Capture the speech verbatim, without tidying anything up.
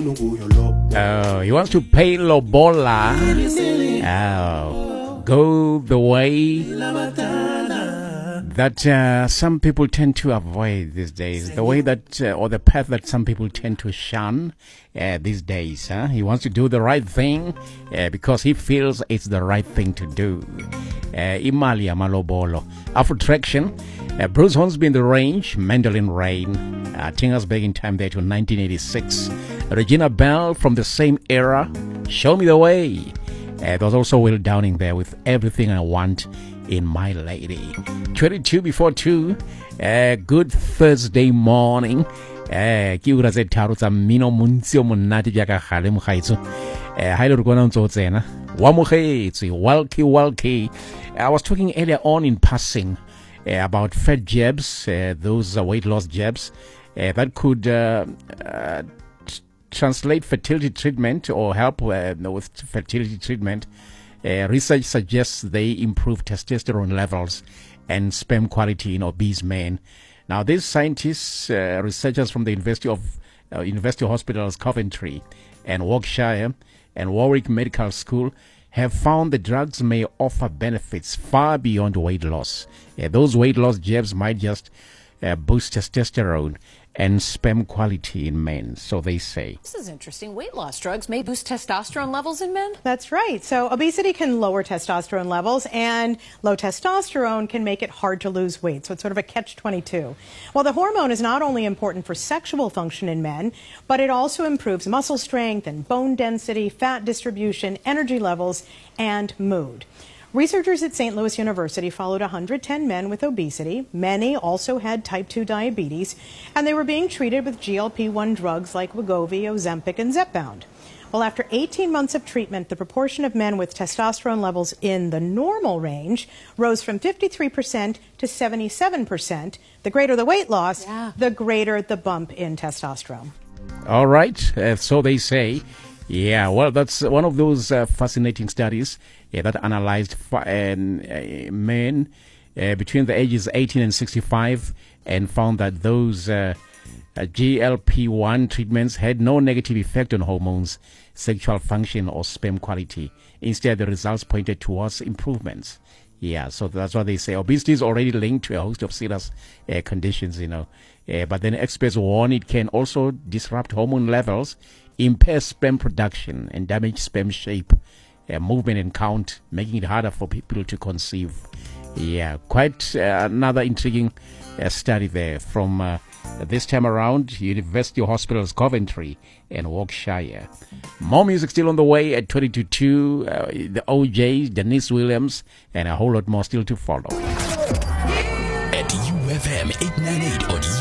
Oh, he wants to pay Lobola. Oh, go the way that uh, some people tend to avoid these days, the way that, uh, or the path that some people tend to shun uh, these days. Huh? He wants to do the right thing uh, because he feels it's the right thing to do. Imali uh, Malobolo. Afro Traction, uh, Bruce Hornsby in the Range, Mandolin Rain, uh, taking us back in time there to nineteen eighty-six. Regina Bell from the same era, Show Me the Way. Uh, there was also Will Downing there with Everything I Want in My Lady. twenty-two before two, uh, good Thursday morning. Uh, ki ura tse tharo tsa mmino montsi o monate jaaka gale mogaetso. Uh, ha ile re kona ntse o tsena. Wa mogetse, welcome, welcome. I was talking earlier on in passing uh, about fat jabs, uh, those uh, weight loss jabs uh, that could uh, uh, t- translate fertility treatment or help uh, with fertility treatment. Uh, research suggests they improve testosterone levels and sperm quality in obese men. Now, these scientists, uh, researchers from the University of uh, University Hospitals Coventry and Warwickshire and Warwick Medical School have found the drugs may offer benefits far beyond weight loss. Uh, those weight loss jabs might just uh, boost testosterone and sperm quality in men, so they say. This is interesting. Weight loss drugs may boost testosterone levels in men? That's right. So obesity can lower testosterone levels, and low testosterone can make it hard to lose weight. So it's sort of a catch twenty-two. Well, the hormone is not only important for sexual function in men, but it also improves muscle strength and bone density, fat distribution, energy levels, and mood. Researchers at Saint Louis University followed one hundred ten men with obesity. Many also had type two diabetes, and they were being treated with G L P one drugs like Wegovy, Ozempic, and Zepbound. Well, after eighteen months of treatment, the proportion of men with testosterone levels in the normal range rose from fifty-three percent to seventy-seven percent. The greater the weight loss, yeah. the greater the bump in testosterone. All right, uh, so they say. Yeah, well, that's one of those uh, fascinating studies yeah, that analyzed fa- uh, men uh, between the ages eighteen and sixty-five and found that those uh, uh, G L P one treatments had no negative effect on hormones, sexual function, or sperm quality. Instead, the results pointed towards improvements. Yeah, so that's what they say. Obesity is already linked to a host of serious uh, conditions, you know. Uh, but then experts warn it can also disrupt hormone levels, impair sperm production, and damage sperm shape, uh, movement, and count, making it harder for people to conceive. Yeah, quite uh, another intriguing uh, study there from uh, this time around, University Hospitals Coventry and Warwickshire. More music still on the way at twenty-two two, uh, the O Js, Denise Williams, and a whole lot more still to follow. At U F M eight ninety-eight on